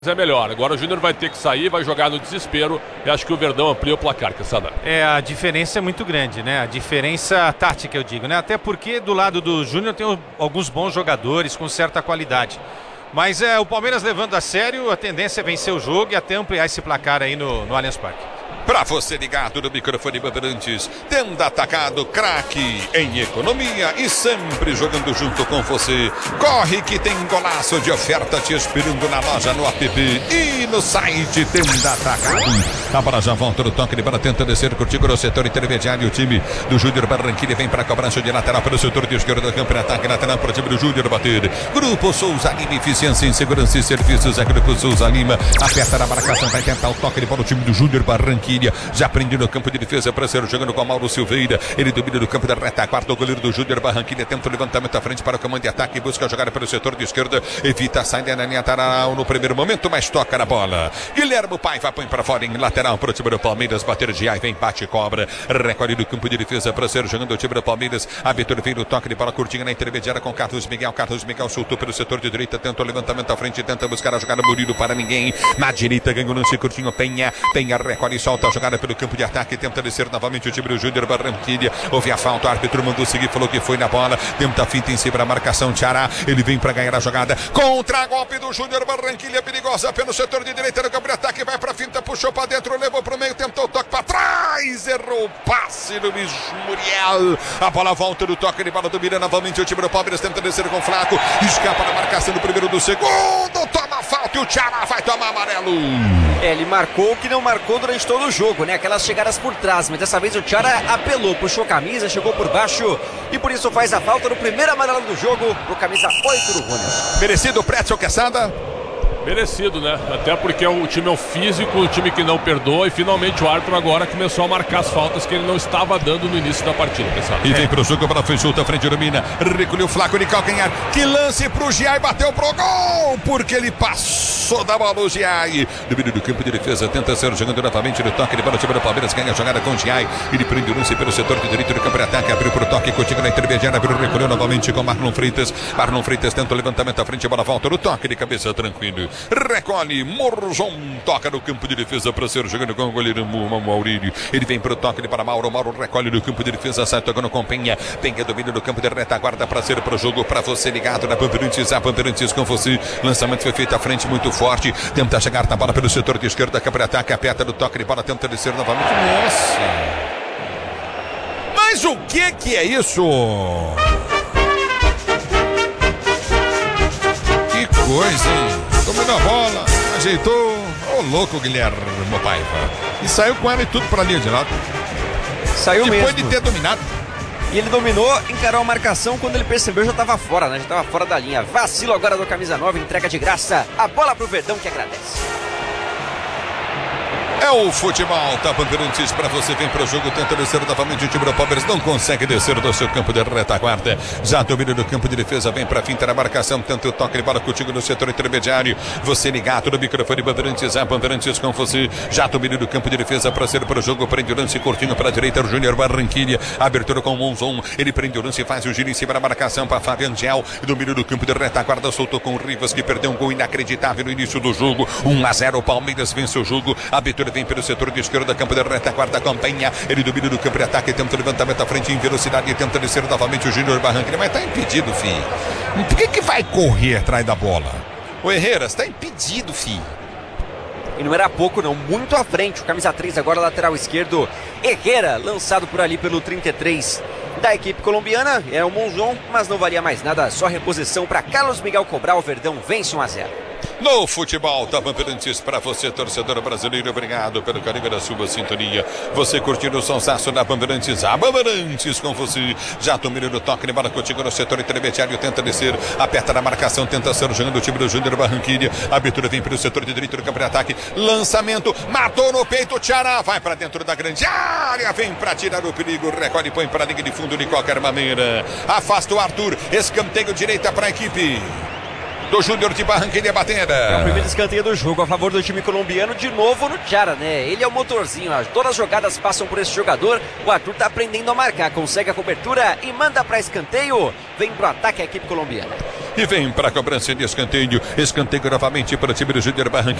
É melhor. Agora o Júnior vai ter que sair, vai jogar no desespero e acho que o Verdão amplia o placar, Quesada. A diferença é muito grande, né? A diferença tática, eu digo, né? Até porque do lado do Júnior tem alguns bons jogadores com certa qualidade. Mas o Palmeiras levando a sério, a tendência é vencer o jogo e até ampliar esse placar aí no Allianz Parque. Pra você ligado no microfone Bandeirantes, Tenda Atacado, craque em economia e sempre jogando junto com você. Corre que tem golaço de oferta te esperando na loja, no app e no site Tenda Atacado. A bola já volta no toque de bola, tenta descer contigo no setor intermediário. O time do Júnior Barranquilla vem para cobrança de lateral pelo setor de esquerda do campo de ataque, lateral para o time do Júnior bater. Grupo Souza Lima, eficiência em segurança e serviços. É Grupo Souza Lima, aperta na marcação, vai tentar o toque de bola. O time do Júnior Barranquilla já prende no campo de defesa para ser jogando com Mauro Silveira. Ele domina no campo da retaguarda. O goleiro do Júnior Barranquilla tenta o levantamento à frente para o comando de ataque. Busca jogar pelo setor de esquerda. Evita a saída na linha lateral no primeiro momento, mas toca na bola. Guilherme Paiva põe para fora em lateral para o time do Palmeiras. Bater de aí, vem, bate, cobra. Recolhe no campo de defesa para ser jogando o time do Palmeiras. Abertura vem no toque de bola curtinha na intermediária com Carlos Miguel. Carlos Miguel soltou pelo setor de direita. Tenta o levantamento à frente. Tenta buscar a jogada. Murilo para ninguém. Na direita ganha o lance curtinho. Penha recolhe e solta a jogada pelo campo de ataque, tenta descer novamente o time do Júnior Barranquilla. Houve a falta, o árbitro mandou seguir, falou que foi na bola, tenta a finta em cima da marcação, Tiará, ele vem para ganhar a jogada, contra-golpe do Júnior Barranquilla, perigosa pelo setor de direita do campo de ataque, vai para finta, puxou para dentro, levou para o meio, tentou o toque para trás, errou o passe do Luiz Muriel, a bola volta do toque de bola do Miranda, novamente o time do Palmeiras tenta descer com o Flaco, escapa na marcação do primeiro do segundo, toma falta e o Tiará vai tomar amarelo. Ele marcou o que não marcou durante todo o jogo, né? Aquelas chegadas por trás, mas dessa vez o Tiará apelou, puxou camisa, chegou por baixo e por isso faz a falta no primeiro amarelo do jogo pro camisa 8 do Rony. Merecido o Pretzel Quesada? Merecido, né? Até porque o time é um físico, um time que não perdoa e finalmente o árbitro agora começou a marcar as faltas que ele não estava dando no início da partida, pessoal. E vem pro jogo, para fechou a frente do Mina, recolheu o Flaco de calcanhar, que lance pro Giai, bateu pro gol, porque ele passou da bola o Giai. Domínio do campo de defesa, tenta ser jogando novamente no toque de bola, o time do Palmeiras ganha a jogada com o Giai, ele prende o lance pelo setor de direito do campo de ataque, abriu pro toque, contigo na intermediária, abriu, recolheu novamente com Marlon Freitas tenta o levantamento à frente, a bola volta no toque de cabeça, tranquilo. Recolhe, Morzon toca no campo de defesa para ser jogando com o goleiro Maurílio. Ele vem para o toque para Mauro recolhe no campo de defesa, sai tocando com Penha domina no campo de retaguarda para ser para o jogo, para você ligado na Bandeirantes, a Bandeirantes com você. Lançamento foi feito à frente muito forte, tenta chegar na bola pelo setor de esquerda, câmara de ataque, aperta no toque de bola, tenta descer novamente. Nossa! Mas o que é isso? Que coisa, hein? Dominou a bola, ajeitou. Ô, louco, Guilherme Paiva. E saiu com ela e tudo pra linha de lado. Saiu depois mesmo. De ter dominado. E ele dominou, encarou a marcação, quando ele percebeu já estava fora, né? Já estava fora da linha. Vacilo agora do camisa 9, entrega de graça. A bola pro Verdão que agradece. É o futebol, tá Bandeirantes para você, vem para o jogo, tenta descer novamente o time do Palmeiras, não consegue descer do seu campo de retaguarda, já domina no campo de defesa, vem para a finta na marcação, tenta o toque de bola contigo no setor intermediário, você ligado no microfone Bandeirantes, a Bandeirantes com você, já domina no campo de defesa para ser para o jogo, prende o lance curtinho para a direita, o Júnior Barranquilla, abertura com o Monzon, ele prende o lance, faz o giro em cima da marcação para Fábio Angel, domina no campo de retaguarda, soltou com o Rivas que perdeu um gol inacreditável no início do jogo, 1-0, o Palmeiras vence o jogo, abertura vem pelo setor de esquerda, campo de retaguarda, acompanha, ele domina no campo de ataque, tenta o levantamento à frente em velocidade e tenta descer novamente o Júnior Barranquilla, mas tá impedido, filho. Por que vai correr atrás da bola? O Herreras, tá impedido, filho. E não era pouco não, muito à frente, o camisa 3 agora lateral esquerdo, Herrera, lançado por ali pelo 33 da equipe colombiana, é o Monzon, mas não valia mais nada, só reposição para Carlos Miguel cobrar, o Verdão vence 1-0. No futebol, tá Bandeirantes para você, torcedor brasileiro, obrigado pelo carinho da sua sintonia. Você curtindo o sonsaço da Bandeirantes, a Bandeirantes com você. Já domina no toque de bola contigo no setor intermediário, tenta descer, aperta na marcação, tenta ser jogando o time do Júnior Barranquilla. A abertura vem pelo setor de direito do campo de ataque, lançamento, matou no peito, Tiará, vai para dentro da grande área, vem para tirar o perigo, recolhe e põe para a linha de fundo de qualquer maneira. Afasta o Arthur, escanteio direita para a equipe do Júnior de Barranquilla batendo. É o primeiro escanteio do jogo a favor do time colombiano, de novo no Tiará, né? Ele é o motorzinho, ó. Todas as jogadas passam por esse jogador. O Arthur tá aprendendo a marcar, consegue a cobertura e manda para escanteio. Vem pro ataque a equipe colombiana. e vem para a cobrança de escanteio. Escanteio novamente para o time do Júnior Barranquilla.